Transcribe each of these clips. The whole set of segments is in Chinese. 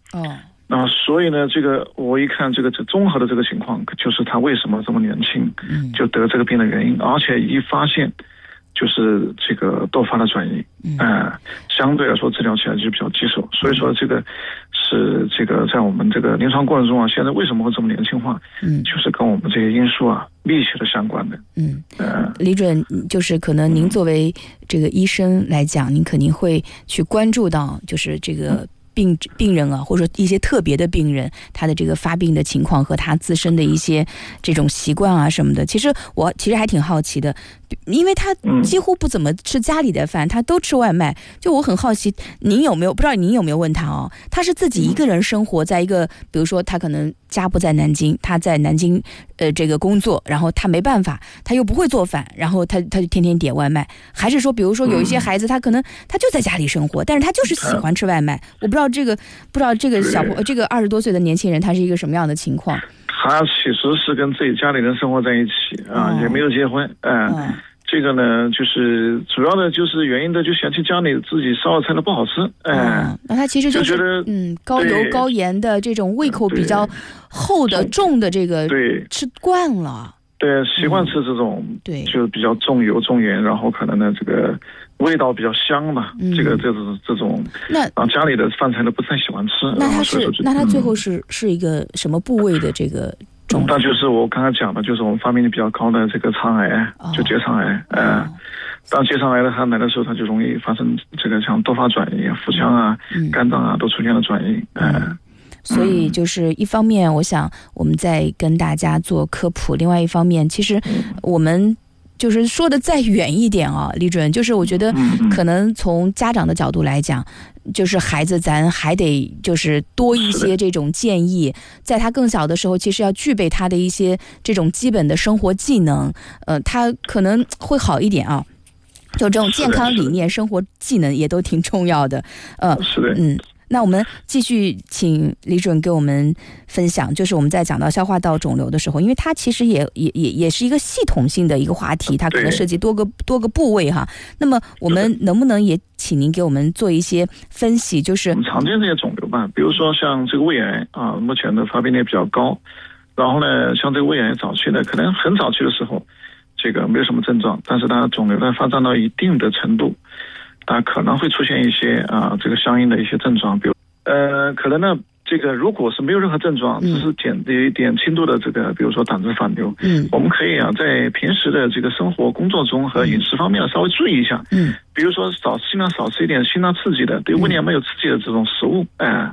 那所以呢，这个我一看这综合的这个情况，就是他为什么这么年轻就得这个病的原因，而且一发现就是这个多发的转移，相对来说治疗起来就比较棘手。所以说这个是这个在我们这个临床过程中啊，现在为什么会这么年轻化，就是跟我们这些因素啊密切的相关的。 李准，就是可能您作为这个医生来讲，您肯定会去关注到就是这个病人啊，或者说一些特别的病人，他的这个发病的情况和他自身的一些这种习惯啊什么的。其实我还挺好奇的，因为他几乎不怎么吃家里的饭，他都吃外卖。就我很好奇，您有没有，不知道您有没有问他哦？他是自己一个人生活在一个，比如说他可能家不在南京，他在南京这个工作，然后他没办法，他又不会做饭，然后他就天天点外卖。还是说比如说有一些孩子，他可能他就在家里生活，但是他就是喜欢吃外卖。我不知道这个这个20多岁的年轻人他是一个什么样的情况。 他其实是跟自己家里人生活在一起啊，也没有结婚。这个呢，就是主要的就是原因的，就嫌弃家里自己烧的菜都不好吃。 那他其实就是觉得高油高盐的这种胃口比较厚的重的这个吃惯了。对， 习惯吃这种就比较重油重盐，然后可能呢这个味道比较香嘛，这种那家里的饭菜都不太喜欢吃。 那他最后是一个什么部位的这个肿瘤？ 那就是我刚才讲的，就是我们发病率比较高的这个肠癌，就结肠癌。当结肠癌的它来的时候，它就容易发生这个像多发转移，腹腔啊、肝脏啊都出现了转移。 所以就是一方面我想我们在跟大家做科普，另外一方面其实我们就是说的再远一点啊，李准，就是我觉得可能从家长的角度来讲，就是孩子咱还得就是多一些这种建议，在他更小的时候其实要具备他的一些这种基本的生活技能，他可能会好一点啊。就这种健康理念、生活技能也都挺重要的。 是的。 那我们继续请李准给我们分享，就是我们在讲到消化道肿瘤的时候，因为它其实也是一个系统性的一个话题，它可能涉及多个部位哈。那么我们能不能也请您给我们做一些分析，就是我们常见这些肿瘤吧，比如说像这个胃癌啊，目前的发病率比较高。然后呢，像这个胃癌早期的，可能很早期的时候，这个没有什么症状，但是它肿瘤在发展到一定的程度，它可能会出现一些这个相应的一些症状，比如可能呢这个如果是没有任何症状，只是有一点轻度的这个比如说胆汁反流，我们可以在平时的这个生活工作中和饮食方面稍微注意一下，比如说尽量少吃一点辛辣刺激的，对胃黏膜有刺激的这种食物。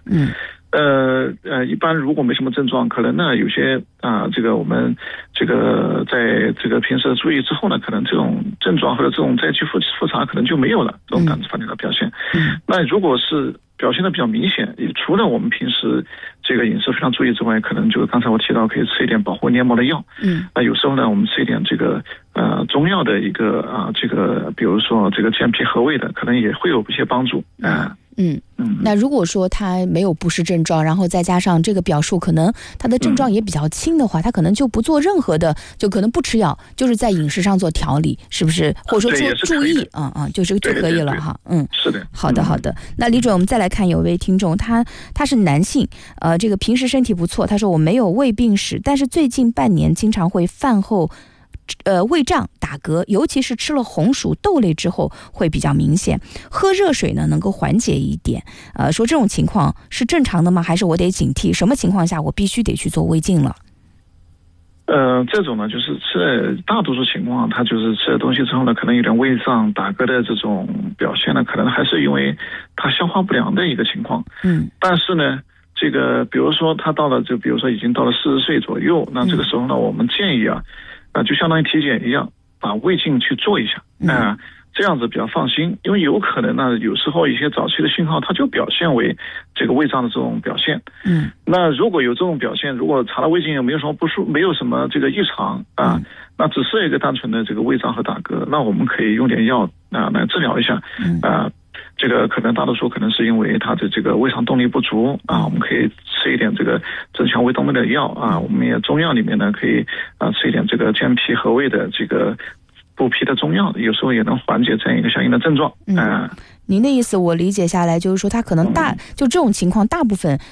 一般如果没什么症状，可能呢有些这个我们这个在这个平时的注意之后呢，可能这种症状或者这种再去复查可能就没有了，这种胆汁反流的表现。那如果是表现的比较明显，除了我们平时这个饮食非常注意之外，可能就是刚才我提到可以吃一点保护黏膜的药。那有时候呢我们吃一点这个中药的一个这个比如说这个健脾和胃的，可能也会有一些帮助。 那如果说他没有不适症状，然后再加上这个表述可能他的症状也比较轻的话，他可能就不做任何的，就可能不吃药，就是在饮食上做调理，是不是？或者说注意就是就可以了哈。 是的。 好的。那李准，我们再来看有位听众，他是男性，这个平时身体不错，他说我没有胃病史，但是最近半年经常会饭后胃胀打嗝，尤其是吃了红薯豆类之后会比较明显，喝热水呢能够缓解一点。说这种情况是正常的吗？还是我得警惕什么情况下我必须得去做胃镜了？ 这种呢就是吃大多数情况，他就是吃了东西之后呢，可能有点胃胀打嗝的这种表现呢，可能还是因为他消化不良的一个情况。但是呢这个比如说他到了比如说已经到了40岁左右，那这个时候呢我们建议就相当于体检一样，把胃镜去做一下，这样子比较放心，因为有可能呢有时候一些早期的信号它就表现为这个胃胀的这种表现。那如果有这种表现，如果查了胃镜也没有什么不舒服，没有什么这个异常那只是一个单纯的这个胃胀和打嗝，那我们可以用点药来治疗一下。这个可能大多数可能是因为他的这个胃肠动力不足我们可以吃一点这个增强胃动力的药我们也中药里面呢可以吃一点这个健脾和胃的这个补脾的中药，有时候也能缓解这样一个相应的症状。 您的意思我理解下来就是说他可能就这种情况大部分